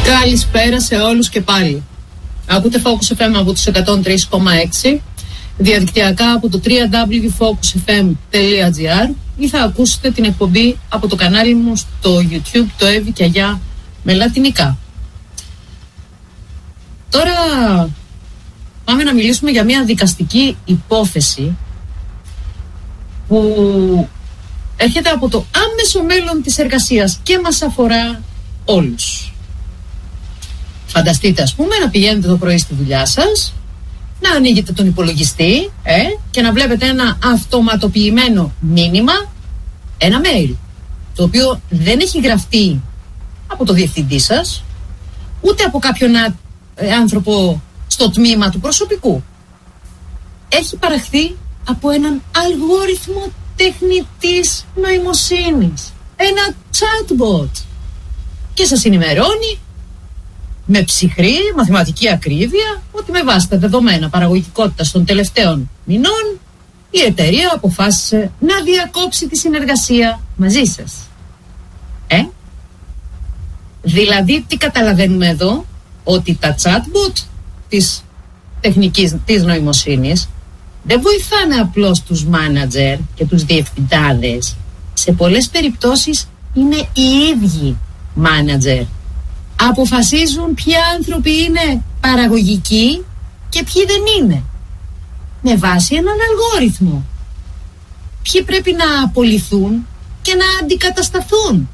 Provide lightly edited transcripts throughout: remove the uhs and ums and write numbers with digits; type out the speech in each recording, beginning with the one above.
Καλησπέρα σε όλους και πάλι. Ακούτε Focus FM από τους 103,6, διαδικτυακά από το www.focusfm.gr ή θα ακούσετε την εκπομπή από το κανάλι μου στο YouTube, το Εύη και Αγιά με λατινικά. Τώρα πάμε να μιλήσουμε για μια δικαστική υπόθεση που έρχεται από το άμεσο μέλλον της εργασίας και μας αφορά όλους. Φανταστείτε, ας πούμε, να πηγαίνετε το πρωί στη δουλειά σας, να ανοίγετε τον υπολογιστή και να βλέπετε ένα αυτοματοποιημένο μήνυμα, ένα mail, το οποίο δεν έχει γραφτεί από το διευθυντή σας, ούτε από κάποιον άνθρωπο στο τμήμα του προσωπικού. Έχει παραχθεί από έναν αλγόριθμο τεχνητής νοημοσύνης, ένα chatbot, και σας ενημερώνει με ψυχρή μαθηματική ακρίβεια ότι με βάση τα δεδομένα παραγωγικότητας των τελευταίων μηνών η εταιρεία αποφάσισε να διακόψει τη συνεργασία μαζί σας. Δηλαδή τι καταλαβαίνουμε εδώ? Ότι τα chatbot της τεχνικής της νοημοσύνης δεν βοηθάνε απλώς τους μάνατζερ και τους διευθυντάδες. Σε πολλές περιπτώσεις είναι οι ίδιοι μάνατζερ. Αποφασίζουν ποιοι άνθρωποι είναι παραγωγικοί και ποιοι δεν είναι, με βάση έναν αλγόριθμο. Ποιοι πρέπει να απολυθούν και να αντικατασταθούν.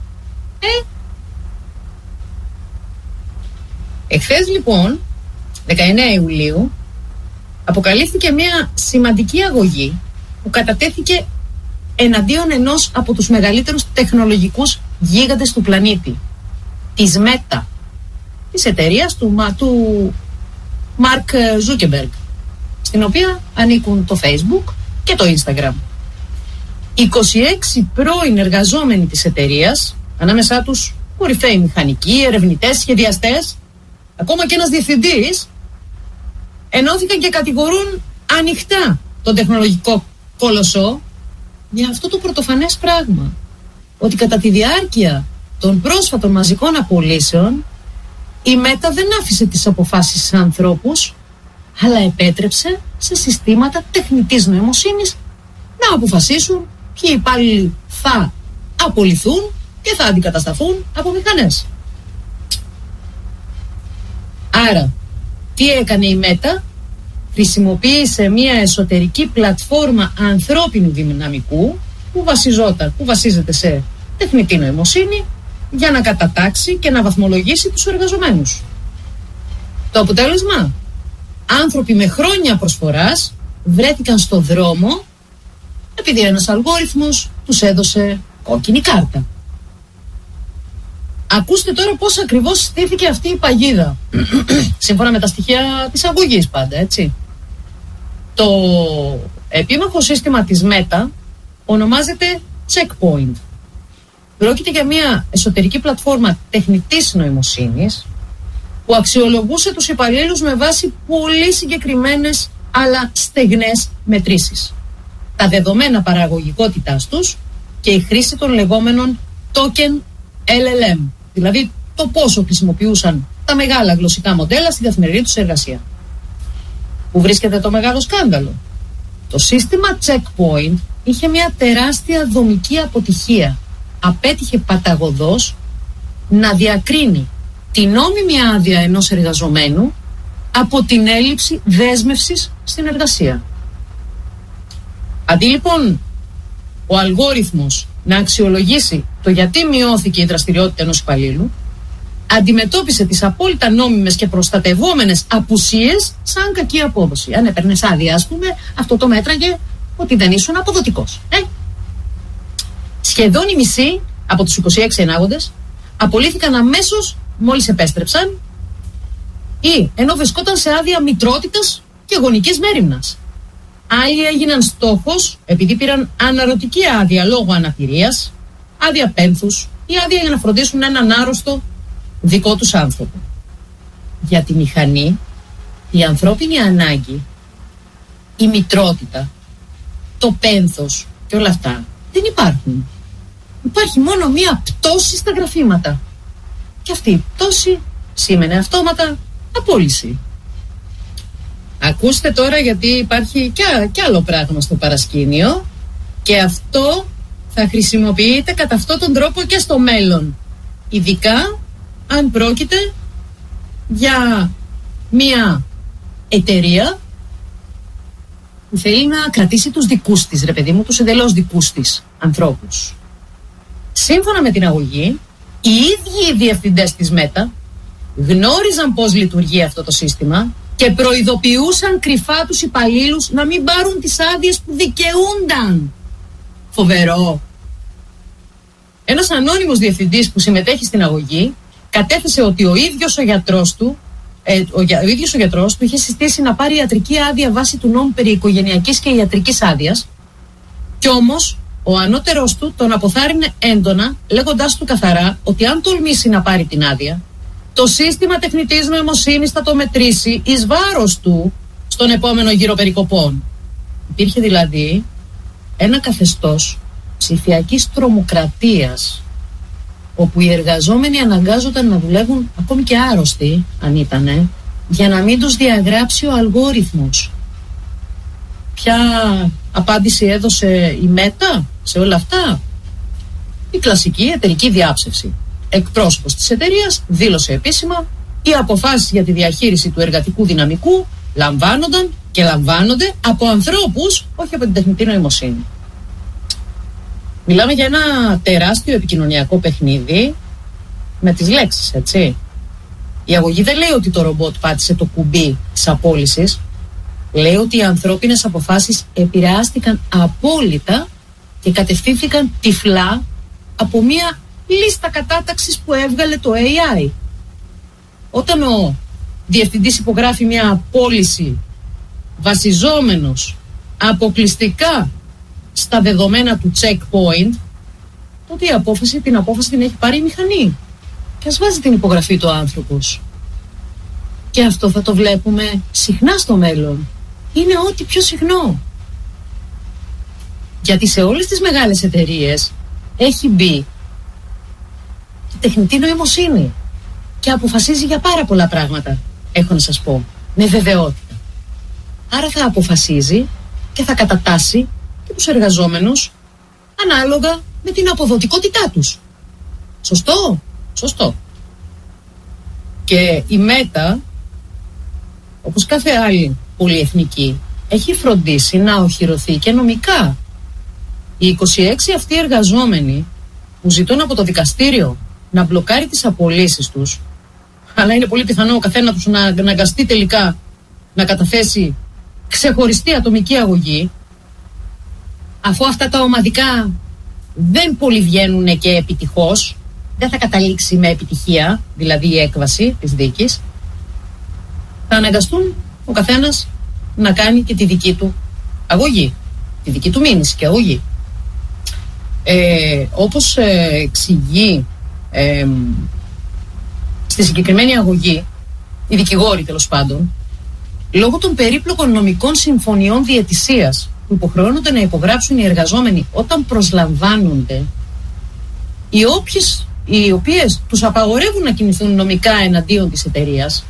Εχθές λοιπόν, 19 Ιουλίου, αποκαλύφθηκε μια σημαντική αγωγή που κατατέθηκε εναντίον ενός από τους μεγαλύτερους τεχνολογικούς γίγαντες του πλανήτη, της Meta, της εταιρείας του Mark Zuckerberg, στην οποία ανήκουν το Facebook και το Instagram. 26 πρώην εργαζόμενοι της εταιρείας, ανάμεσά τους κορυφαίοι μηχανικοί, ερευνητές, σχεδιαστές, ακόμα και ένας διευθυντής, ενώθηκαν και κατηγορούν ανοιχτά τον τεχνολογικό κολοσσό για αυτό το πρωτοφανές πράγμα, ότι κατά τη διάρκεια των πρόσφατων μαζικών απολύσεων η Meta δεν άφησε τις αποφάσεις σε ανθρώπους, αλλά επέτρεψε σε συστήματα τεχνητής νοημοσύνης να αποφασίσουν ποιοι υπάλληλοι θα απολυθούν και θα αντικατασταθούν από μηχανές. Άρα, τι έκανε η Meta? Χρησιμοποίησε μια εσωτερική πλατφόρμα ανθρώπινου δυναμικού που βασίζεται σε τεχνητή νοημοσύνη για να κατατάξει και να βαθμολογήσει τους εργαζομένους. Το αποτέλεσμα? Άνθρωποι με χρόνια προσφοράς βρέθηκαν στο δρόμο επειδή ένας αλγόριθμος τους έδωσε κόκκινη κάρτα. Ακούστε τώρα πώς ακριβώς στήθηκε αυτή η παγίδα. Σύμφωνα με τα στοιχεία της αγωγής πάντα, έτσι. Το επίμαχο σύστημα της Meta ονομάζεται Checkpoint. Πρόκειται για μια εσωτερική πλατφόρμα τεχνητής νοημοσύνης που αξιολογούσε τους υπαλλήλους με βάση πολύ συγκεκριμένες αλλά στεγνές μετρήσεις. Τα δεδομένα παραγωγικότητάς τους και η χρήση των λεγόμενων token LLM, δηλαδή το πόσο χρησιμοποιούσαν τα μεγάλα γλωσσικά μοντέλα στην καθημερινή τους εργασία. Που βρίσκεται το μεγάλο σκάνδαλο? Το σύστημα Checkpoint είχε μια τεράστια δομική αποτυχία. Απέτυχε παταγωδώς να διακρίνει την νόμιμη άδεια ενός εργαζομένου από την έλλειψη δέσμευσης στην εργασία. Αντί λοιπόν ο αλγόριθμος να αξιολογήσει το γιατί μειώθηκε η δραστηριότητα ενός υπαλλήλου, αντιμετώπισε τις απόλυτα νόμιμες και προστατευόμενες απουσίες σαν κακή απόδοση. Αν έπαιρνες άδεια, ας πούμε, αυτό το μέτραγε ότι δεν ήσουν αποδοτικός. Σχεδόν οι μισοί από τους 26 ενάγοντες απολύθηκαν αμέσως μόλις επέστρεψαν ή ενώ βρισκόταν σε άδεια μητρότητας και γονικής μέριμνας. Άλλοι έγιναν στόχος επειδή πήραν αναρωτική άδεια λόγω αναπηρίας, άδεια πένθους ή άδεια για να φροντίσουν έναν άρρωστο δικό τους άνθρωπο. Για τη μηχανή, η ανθρώπινη ανάγκη, η μητρότητα, το πένθος και όλα αυτά δεν υπάρχουν. Υπάρχει μόνο μία πτώση στα γραφήματα. Και αυτή η πτώση σήμαινε αυτόματα απόλυση. Ακούστε τώρα, γιατί υπάρχει κι άλλο πράγμα στο παρασκήνιο και αυτό θα χρησιμοποιείται κατά αυτόν τον τρόπο και στο μέλλον. Ειδικά αν πρόκειται για μια εταιρεία που θέλει να κρατήσει τους δικούς της, ρε παιδί μου, τους εντελώς δικούς της ανθρώπους. Σύμφωνα με την αγωγή, οι ίδιοι οι διευθυντές της Μέτα γνώριζαν πώς λειτουργεί αυτό το σύστημα και προειδοποιούσαν κρυφά τους υπαλλήλους να μην πάρουν τις άδειες που δικαιούνταν. Φοβερό. Ένας ανώνυμος διευθυντής που συμμετέχει στην αγωγή κατέθεσε ότι ο ίδιος ο γιατρός του είχε συστήσει να πάρει ιατρική άδεια βάσει του νόμου περί οικογενειακής και ιατρικής άδειας, κι όμως ο ανώτερος του τον αποθάρρυνε έντονα, λέγοντάς του καθαρά ότι αν τολμήσει να πάρει την άδεια, το σύστημα τεχνητής νοημοσύνης θα το μετρήσει εις βάρος του στον επόμενο γύρο περικοπών. Υπήρχε δηλαδή ένα καθεστώς ψηφιακής τρομοκρατίας, όπου οι εργαζόμενοι αναγκάζονταν να δουλεύουν ακόμη και άρρωστοι, αν ήτανε, για να μην τους διαγράψει ο αλγόριθμος. Ποια απάντηση έδωσε η Μέτα σε όλα αυτά? Η κλασική εταιρική διάψευση. Εκπρόσωπος της εταιρείας δήλωσε επίσημα: οι αποφάσεις για τη διαχείριση του εργατικού δυναμικού λαμβάνονταν και λαμβάνονται από ανθρώπους, όχι από την τεχνητή νοημοσύνη. Μιλάμε για ένα τεράστιο επικοινωνιακό παιχνίδι με τις λέξεις, έτσι. Η αγωγή δεν λέει ότι το ρομπότ πάτησε το κουμπί της απόλυσης. Λέει ότι οι ανθρώπινες αποφάσεις επηρεάστηκαν απόλυτα και κατευθύνθηκαν τυφλά από μια λίστα κατάταξης που έβγαλε το AI. Όταν ο διευθυντής υπογράφει μια απόλυση βασιζόμενος αποκλειστικά στα δεδομένα του checkpoint, τότε την απόφαση την έχει πάρει η μηχανή και ας βάζει την υπογραφή του άνθρωπος. Και αυτό θα το βλέπουμε συχνά στο μέλλον. Είναι ό,τι πιο συχνό. Γιατί σε όλες τις μεγάλες εταιρείες έχει μπει η τεχνητή νοημοσύνη και αποφασίζει για πάρα πολλά πράγματα, έχω να σας πω, με βεβαιότητα. Άρα θα αποφασίζει και θα κατατάσσει και τους εργαζόμενους ανάλογα με την αποδοτικότητά τους. Σωστό? Σωστό. Και η Μέτα, όπως κάθε άλλη πολυεθνική, έχει φροντίσει να οχυρωθεί και νομικά. Οι 26 αυτοί εργαζόμενοι που ζητούν από το δικαστήριο να μπλοκάρει τις απολύσεις τους, αλλά είναι πολύ πιθανό ο καθένα τους να αναγκαστεί τελικά να καταθέσει ξεχωριστή ατομική αγωγή, αφού αυτά τα ομαδικά δεν πολύ βγαίνουν και επιτυχώς, δεν θα καταλήξει με επιτυχία, δηλαδή η έκβαση της δίκης, θα αναγκαστούν ο καθένας να κάνει και τη δική του αγωγή, τη δική του μήνυση και αγωγή. Όπως εξηγεί στη συγκεκριμένη αγωγή οι δικηγόροι, τέλος πάντων, λόγω των περίπλοκων νομικών συμφωνιών διαιτησίας που υποχρεώνονται να υπογράψουν οι εργαζόμενοι όταν προσλαμβάνονται, οι οποίες τους απαγορεύουν να κινηθούν νομικά εναντίον της εταιρείας,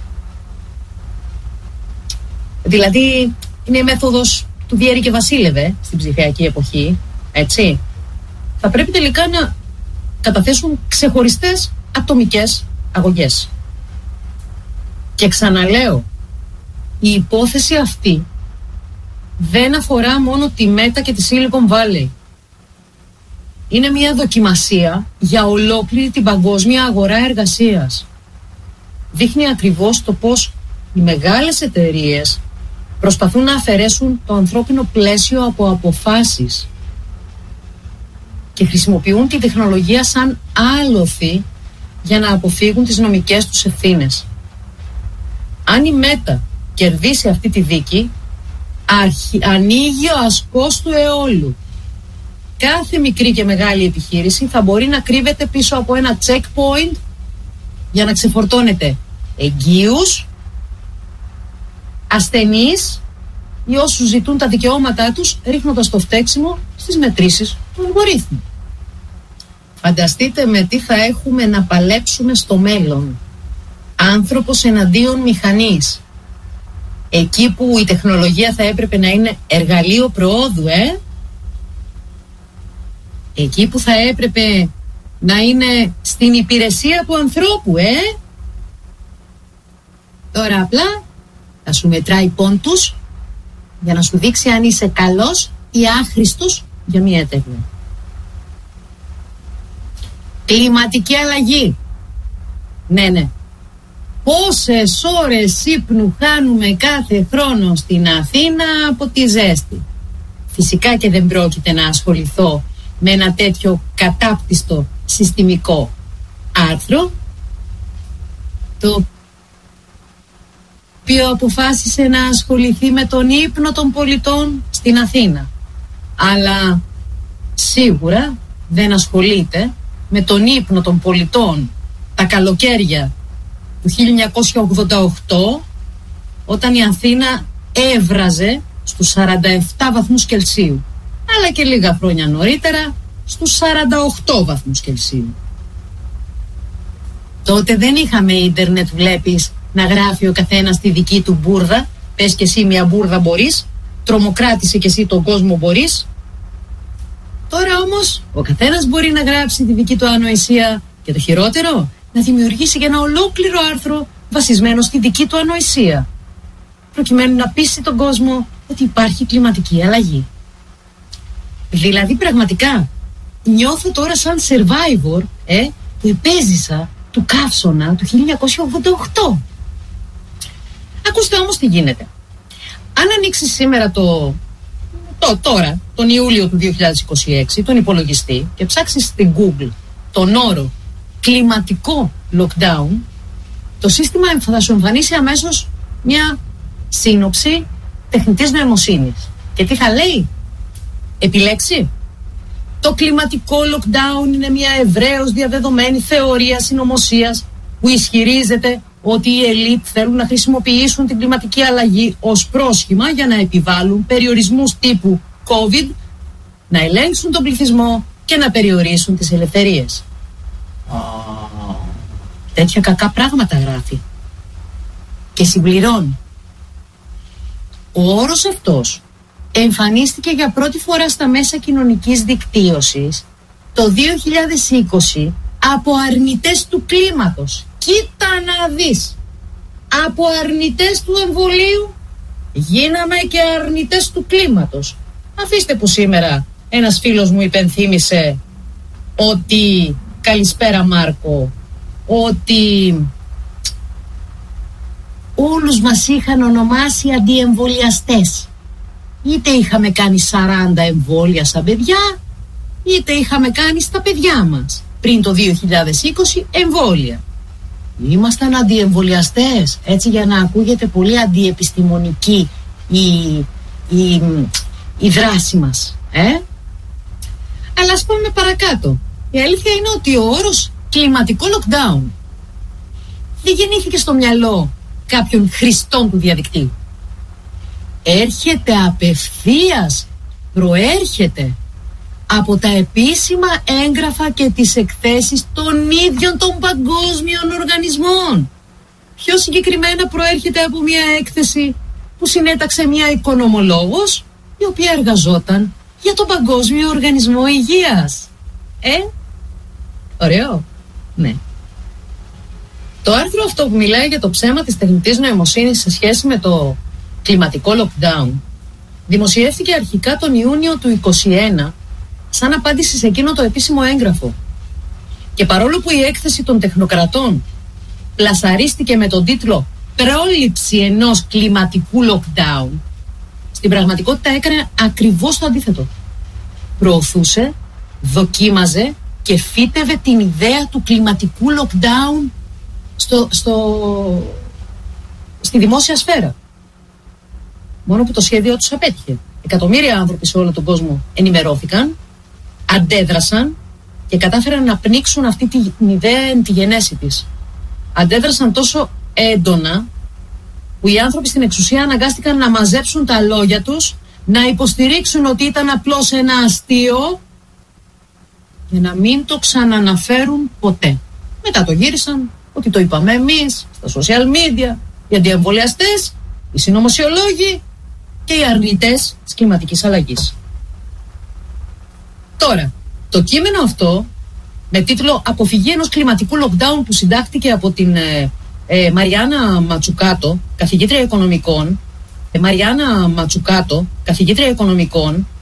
δηλαδή είναι η μέθοδος του διέρη και βασίλευε στην ψηφιακή εποχή, έτσι, θα πρέπει τελικά να καταθέσουν ξεχωριστές ατομικές αγωγές. Και ξαναλέω, η υπόθεση αυτή δεν αφορά μόνο τη Μέτα και τη Silicon Valley. Είναι μια δοκιμασία για ολόκληρη την παγκόσμια αγορά εργασίας. Δείχνει ακριβώς το πώς οι μεγάλες εταιρείες προσπαθούν να αφαιρέσουν το ανθρώπινο πλαίσιο από αποφάσεις και χρησιμοποιούν τη τεχνολογία σαν άλοθη για να αποφύγουν τις νομικές τους ευθύνες. Αν η Μέτα κερδίσει αυτή τη δίκη, ανοίγει ο ασκός του αιώλου. Κάθε μικρή και μεγάλη επιχείρηση θα μπορεί να κρύβεται πίσω από ένα checkpoint για να ξεφορτώνεται εγγύους, ασθενείς ή όσους ζητούν τα δικαιώματά τους, ρίχνοντας το φταίξιμο στις μετρήσεις του αλγορίθμου. Φανταστείτε με τι θα έχουμε να παλέψουμε στο μέλλον, άνθρωπος εναντίον μηχανής. Εκεί που η τεχνολογία θα έπρεπε να είναι εργαλείο προόδου, Εκεί που θα έπρεπε να είναι στην υπηρεσία του ανθρώπου, Τώρα απλά θα σου μετράει πόντους για να σου δείξει αν είσαι καλός ή άχρηστος για μία τέτοια. Κλιματική αλλαγή. Ναι. Πόσες ώρες ύπνου χάνουμε κάθε χρόνο στην Αθήνα από τη ζέστη. Φυσικά και δεν πρόκειται να ασχοληθώ με ένα τέτοιο κατάπτυστο συστημικό άρθρο, το οποίο αποφάσισε να ασχοληθεί με τον ύπνο των πολιτών στην Αθήνα. Αλλά σίγουρα δεν ασχολείται με τον ύπνο των πολιτών τα καλοκαίρια του 1988, όταν η Αθήνα έβραζε στους 47 βαθμούς Κελσίου, αλλά και λίγα χρόνια νωρίτερα στους 48 βαθμούς Κελσίου. Τότε δεν είχαμε ίντερνετ, βλέπεις, να γράφει ο καθένας τη δική του μπουρδα. Πες και εσύ μια μπουρδα μπορείς, τρομοκράτησε και εσύ τον κόσμο μπορείς. Τώρα όμως ο καθένας μπορεί να γράψει τη δική του ανοησία και το χειρότερο, να δημιουργήσει και ένα ολόκληρο άρθρο βασισμένο στη δική του ανοησία, προκειμένου να πείσει τον κόσμο ότι υπάρχει κλιματική αλλαγή. Δηλαδή πραγματικά νιώθω τώρα σαν survivor που επέζησα του καύσωνα του 1988. Ακούστε όμως τι γίνεται. Αν ανοίξεις σήμερα τώρα, τον Ιούλιο του 2026, τον υπολογιστή, και ψάξεις στην Google τον όρο κλιματικό lockdown, το σύστημα θα σου εμφανίσει αμέσως μια σύνοψη τεχνητής νοημοσύνης. Και τι θα λέει? Επιλέξει. Το κλιματικό lockdown είναι μια ευρέως διαδεδομένη θεωρία συνωμοσίας που ισχυρίζεται ότι οι ελίτ θέλουν να χρησιμοποιήσουν την κλιματική αλλαγή ως πρόσχημα για να επιβάλλουν περιορισμούς τύπου COVID, να ελέγξουν τον πληθυσμό και να περιορίσουν τις ελευθερίες. Τέτοια κακά πράγματα γράφει. Και συμπληρώνει. Ο όρος αυτός εμφανίστηκε για πρώτη φορά στα μέσα κοινωνικής δικτύωσης το 2020 από αρνητές του κλίματος. Κοίτα να δεις. Από αρνητές του εμβολίου γίναμε και αρνητές του κλίματος. Αφήστε που σήμερα ένας φίλος μου υπενθύμησε ότι, καλησπέρα Μάρκο, ότι όλους μας είχαν ονομάσει αντιεμβολιαστές. Είτε είχαμε κάνει 40 εμβόλια σαν παιδιά, είτε είχαμε κάνει στα παιδιά μας πριν το 2020 εμβόλια. Ήμασταν αντιεμβολιαστές, έτσι, για να ακούγεται πολύ αντιεπιστημονική η δράση μας. Αλλά ας πάμε παρακάτω. Η αλήθεια είναι ότι ο όρος κλιματικό lockdown δεν γεννήθηκε στο μυαλό κάποιων χρηστών του διαδικτύου. Έρχεται απευθείας, προέρχεται από τα επίσημα έγγραφα και τις εκθέσεις των ίδιων των παγκόσμιων οργανισμών. Πιο συγκεκριμένα προέρχεται από μια έκθεση που συνέταξε μια οικονομολόγος, η οποία εργαζόταν για τον Παγκόσμιο Οργανισμό Υγείας. Ωραίο, ναι. Το άρθρο αυτό που μιλάει για το ψέμα της τεχνητής νοημοσύνης σε σχέση με το κλιματικό lockdown δημοσιεύτηκε αρχικά τον Ιούνιο του 2021 σαν απάντηση σε εκείνο το επίσημο έγγραφο. Και παρόλο που η έκθεση των τεχνοκρατών πλασαρίστηκε με τον τίτλο «Πρόληψη ενός κλιματικού lockdown», στην πραγματικότητα έκανε ακριβώς το αντίθετο. Προωθούσε, δοκίμαζε και φύτευε την ιδέα του κλιματικού lockdown στη δημόσια σφαίρα. Μόνο που το σχέδιο τους απέτυχε. Εκατομμύρια άνθρωποι σε όλο τον κόσμο ενημερώθηκαν, αντέδρασαν και κατάφεραν να πνίξουν αυτή την ιδέα εν τη γενέση της. Αντέδρασαν τόσο έντονα που οι άνθρωποι στην εξουσία αναγκάστηκαν να μαζέψουν τα λόγια τους, να υποστηρίξουν ότι ήταν απλώς ένα αστείο και να μην το ξαναναφέρουν ποτέ. Μετά το γύρισαν ότι το είπαμε εμείς, στα social media, οι αντιεμβολιαστές, οι συνωμοσιολόγοι και οι αρνητές της κλιματικής αλλαγής. Τώρα, το κείμενο αυτό, με τίτλο «Αποφυγή ενός κλιματικού lockdown» που συντάχθηκε από την Μαριάννα Ματσουκάτο, καθηγήτρια οικονομικών,